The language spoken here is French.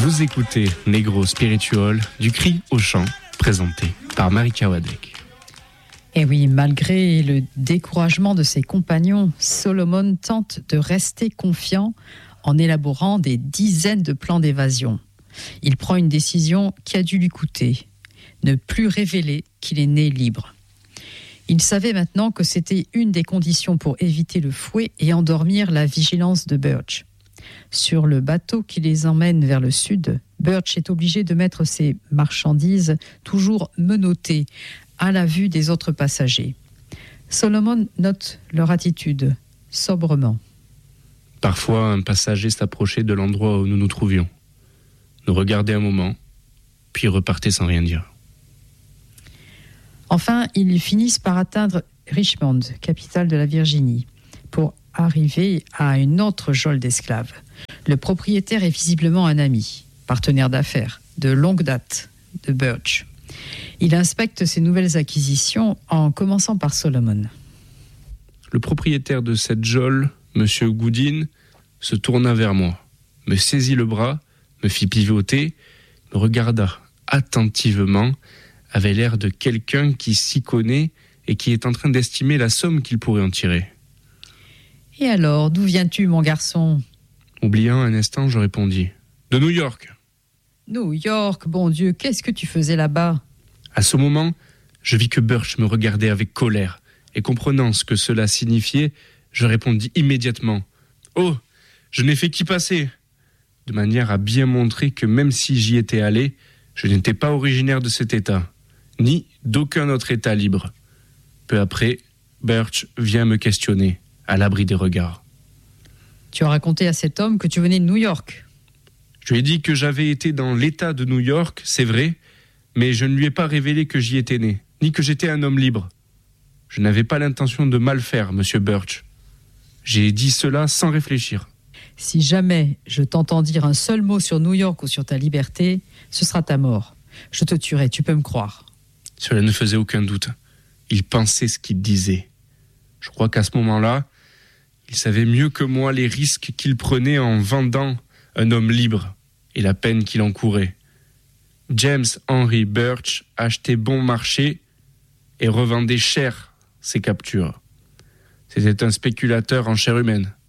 Vous écoutez Negro Spiritual, du cri au chant, présenté par Marika Wadek. Et oui, malgré le découragement de ses compagnons, Solomon tente de rester confiant en élaborant des dizaines de plans d'évasion. Il prend une décision qui a dû lui coûter, ne plus révéler qu'il est né libre. Il savait maintenant que c'était une des conditions pour éviter le fouet et endormir la vigilance de Birch. Sur le bateau qui les emmène vers le sud, Birch est obligé de mettre ses marchandises toujours menottées à la vue des autres passagers. Solomon note leur attitude, sobrement. Parfois, un passager s'approchait de l'endroit où nous nous trouvions, nous regardait un moment, puis repartait sans rien dire. Enfin, ils finissent par atteindre Richmond, capitale de la Virginie, pour arriver à une autre geôle d'esclaves. Le propriétaire est visiblement un ami, partenaire d'affaires, de longue date, de Birch. Il inspecte ses nouvelles acquisitions en commençant par Solomon. Le propriétaire de cette geôle, M. Goodin, se tourna vers moi, me saisit le bras, me fit pivoter, me regarda attentivement, avait l'air de quelqu'un qui s'y connaît et qui est en train d'estimer la somme qu'il pourrait en tirer. « Et alors, d'où viens-tu, mon garçon ?» Oubliant un instant, je répondis. « De New York. » « New York, bon Dieu, qu'est-ce que tu faisais là-bas ?» À ce moment, je vis que Birch me regardait avec colère, et comprenant ce que cela signifiait, je répondis immédiatement. « Oh, je n'ai fait qu'y passer !» de manière à bien montrer que même si j'y étais allé, je n'étais pas originaire de cet État, ni d'aucun autre État libre. Peu après, Birch vient me questionner, à l'abri des regards. « Tu as raconté à cet homme que tu venais de New York ?» Je lui ai dit que j'avais été dans l'État de New York, c'est vrai, mais je ne lui ai pas révélé que j'y étais né, ni que j'étais un homme libre. Je n'avais pas l'intention de mal faire, monsieur Birch. J'ai dit cela sans réfléchir. Si jamais je t'entends dire un seul mot sur New York ou sur ta liberté, ce sera ta mort. Je te tuerai, tu peux me croire. Cela ne faisait aucun doute. Il pensait ce qu'il disait. Je crois qu'à ce moment-là, il savait mieux que moi les risques qu'il prenait en vendant un homme libre et la peine qu'il encourait. James Henry Birch achetait bon marché et revendait cher ses captures. C'était un spéculateur en chair humaine.